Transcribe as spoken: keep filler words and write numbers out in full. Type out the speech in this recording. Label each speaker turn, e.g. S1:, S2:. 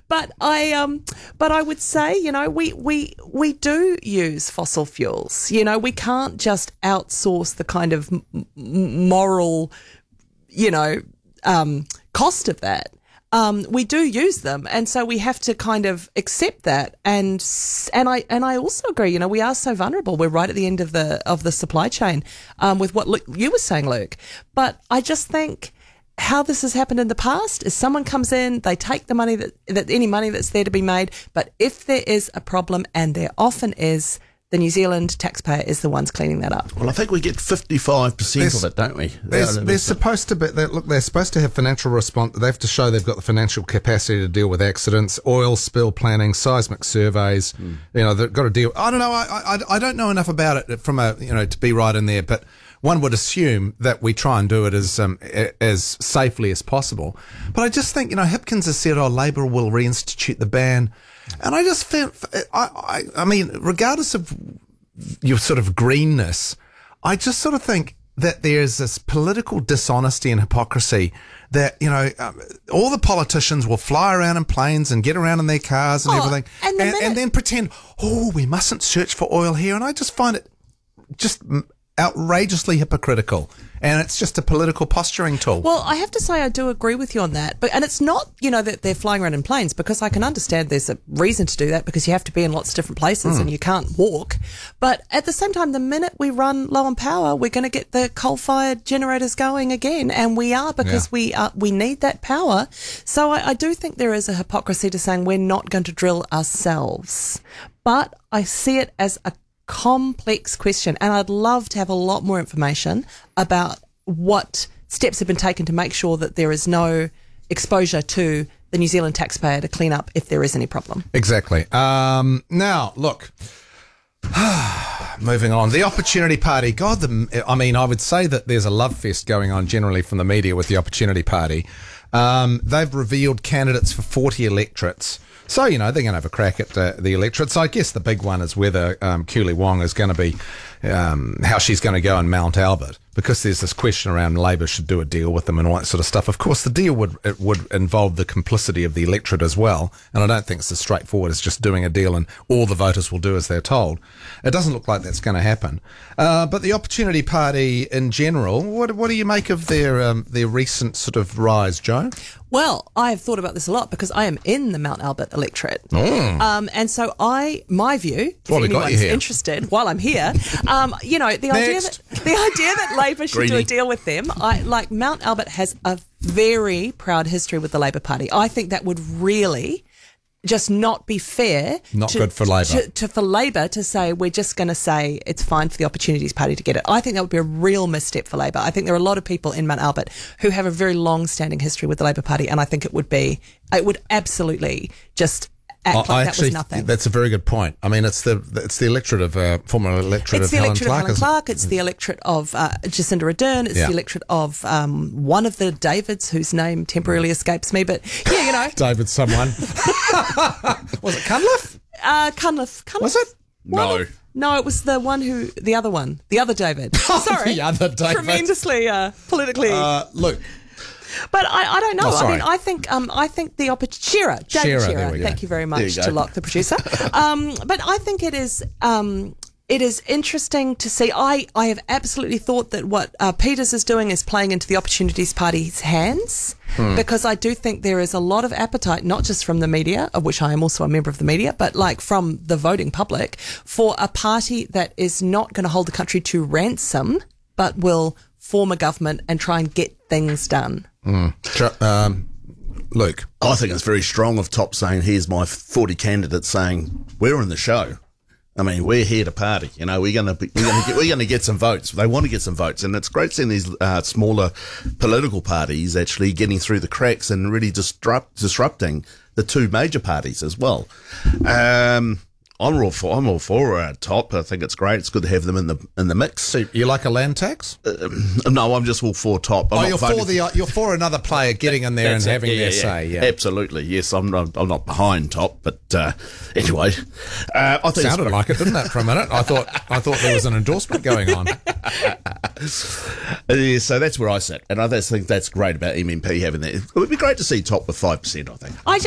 S1: but I um, but I would say, you know, we we we do use fossil fuels. You know, we can't just outsource the kind of m- moral, you know, um, cost of that. Um, we do use them, and so we have to kind of accept that. And and I and I also agree. You know, we are so vulnerable. We're right at the end of the of the supply chain um, with what Luke, you were saying, Luke. But I just think how this has happened in the past is someone comes in, they take the money that, that any money that's there to be made. But if there is a problem, and there often is, the New Zealand taxpayer is the ones cleaning that up.
S2: Well, I think we get fifty-five percent of it, don't we?
S3: There's, there's supposed to be, they, look, they're supposed to have financial response. They have to show they've got the financial capacity to deal with accidents, oil spill planning, seismic surveys. Mm. You know, they've got to deal. I don't know. I, I I don't know enough about it from a you know to be right in there, but one would assume that we try and do it as um, as safely as possible. But I just think, you know, Hipkins has said, "Oh, Labor will reinstitute the ban." And I just feel, I, I, I mean, regardless of your sort of greenness, I just sort of think that there's this political dishonesty and hypocrisy that, you know, um, all the politicians will fly around in planes and get around in their cars and
S1: oh,
S3: everything
S1: and, the
S3: and,
S1: minute-
S3: and then pretend, oh, we mustn't search for oil here. And I just find it just outrageously hypocritical. And it's just a political posturing tool.
S1: Well, I have to say I do agree with you on that. But and it's not, you know, that they're flying around in planes, because I can understand there's a reason to do that, because you have to be in lots of different places mm. and you can't walk. But at the same time, the minute we run low on power, we're going to get the coal-fired generators going again. And we are, because yeah. we are, we need that power. So I, I do think there is a hypocrisy to saying we're not going to drill ourselves. But I see it as a complex question, and I'd love to have a lot more information about what steps have been taken to make sure that there is no exposure to the New Zealand taxpayer to clean up if there is any problem.
S3: Exactly. Um, now, look, moving on. The Opportunity Party. God, the, I mean, I would say that there's a love fest going on generally from the media with the Opportunity Party. Um, they've revealed candidates for forty electorates. So, you know, they're going to have a crack at uh, the electorates. I guess the big one is whether um, Keely Wong is going to be, um, how she's going to go in Mount Albert, because there's this question around Labor should do a deal with them and all that sort of stuff. Of course, the deal would it would involve the complicity of the electorate as well, and I don't think it's as straightforward as just doing a deal and all the voters will do as they're told. It doesn't look like that's going to happen. Uh, but the Opportunity Party in general, what what do you make of their um, their recent sort of rise, Joe?
S1: Well, I have thought about this a lot because I am in the Mount Albert electorate.
S3: Mm.
S1: Um, and so I, my view, if
S3: well,
S1: anyone's interested, while I'm here, um, you know, the idea that, the idea that Labor should
S2: Greenie.
S1: do a deal with them, I, like Mount Albert has a very proud history with the Labor Party. I think that would really just not be fair.
S3: Not
S1: to,
S3: good for Labor.
S1: To, to, for Labor to say, we're just going to say it's fine for the Opportunities Party to get it. I think that would be a real misstep for Labor. I think there are a lot of people in Mount Albert who have a very long-standing history with the Labor Party, and I think it would be, it would absolutely just act
S3: I,
S1: like
S3: I
S1: that
S3: actually,
S1: was nothing.
S3: That's a very good point. I mean, it's the it's the electorate of uh, former electorate
S1: It's
S3: of
S1: the
S3: Helen
S1: electorate
S3: Clark.
S1: of Helen
S3: isn't it?
S1: Clark. It's the electorate of uh, Jacinda Ardern. It's
S3: Yeah.
S1: the electorate of um, one of the Davids, whose name temporarily escapes me. But yeah, you know,
S3: David someone. Was it Cunliffe?
S1: uh, Cunliffe. Cunliffe.
S3: Was it?
S2: No.
S1: No, it was the one who, the other one, the other David. Sorry,
S3: the other David.
S1: tremendously uh, politically.
S3: Uh, look,
S1: But I, I don't know.
S3: Oh,
S1: I
S3: sorry.
S1: mean, I think um, I think the opportunity. Shearer, David
S3: Shearer,
S1: Shearer.
S3: there we go.
S1: Thank you very
S2: There
S1: much
S2: you
S1: to
S2: go.
S1: Locke, the producer. um, but I think it is. Um, It is interesting to see. I, I have absolutely thought that what uh, Peters is doing is playing into the Opportunities Party's hands,
S3: Hmm.
S1: because I do think there is a lot of appetite, not just from the media, of which I am also a member of the media, but like from the voting public, for a party that is not going to hold the country to ransom, but will form a government and try and get things done.
S3: Mm. Um, Luke.
S2: I think it's very strong of Top saying, here's my forty candidates saying, we're in the show. I mean, we're here to party. You know, we're going to be, we're going to get, we're going to get some votes. They want to get some votes, and it's great seeing these uh, smaller political parties actually getting through the cracks and really disrupt, disrupting the two major parties as well. Um, I'm all for, I'm all for uh, Top. I think it's great. It's good to have them in the in the mix.
S3: So you like a land tax?
S2: Uh, no, I'm just all for Top. I'm
S3: oh,
S2: not
S3: you're
S2: voting
S3: for the uh, you're for another player getting in there
S2: That's
S3: and
S2: it.
S3: having
S2: Yeah,
S3: their
S2: yeah,
S3: say.
S2: yeah.
S3: Yeah,
S2: Absolutely. Yes, I'm not, I'm not behind Top, but uh, anyway, uh, I think
S3: sounded
S2: it's,
S3: like it, didn't it? For a minute, I thought I thought there was an endorsement going on.
S2: yeah, so that's where I sit, and I just think that's great about M M P having that. It would be great to see Top with five percent. I think.
S1: I,